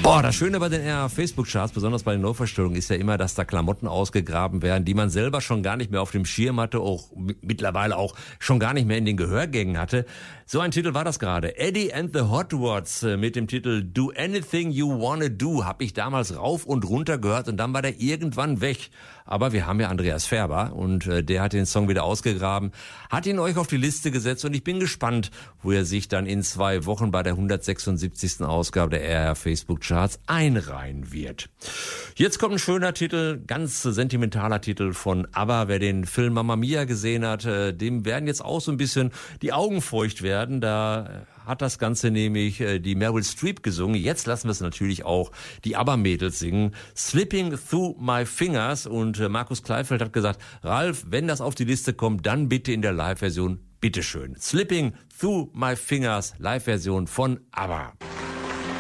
Das Schöne bei den Facebook-Charts, besonders bei den Neuvorstellungen, ist ja immer, dass da Klamotten ausgegraben werden, die man selber schon gar nicht mehr auf dem Schirm hatte, auch mittlerweile auch schon gar nicht mehr in den Gehörgängen hatte. So ein Titel war das gerade. Eddie and the Hot Rods mit dem Titel Do Anything You Wanna Do habe ich damals rauf und runter gehört und dann war der irgendwann weg. Aber wir haben ja Andreas Färber und der hat den Song wieder ausgegraben, hat ihn euch auf die Liste gesetzt und ich bin gespannt, wo er sich dann in 2 Wochen bei der 176. Ausgabe der RR Facebook Charts einreihen wird. Jetzt kommt ein schöner Titel, ganz sentimentaler Titel von ABBA. Wer den Film Mamma Mia gesehen hat, dem werden jetzt auch so ein bisschen die Augen feucht werden. Da hat das Ganze nämlich die Meryl Streep gesungen. Jetzt lassen wir es natürlich auch die ABBA-Mädels singen. Slipping Through My Fingers. Und Markus Kleifeld hat gesagt, Ralf, wenn das auf die Liste kommt, dann bitte in der Live-Version. Bitteschön. Slipping Through My Fingers, Live-Version von ABBA.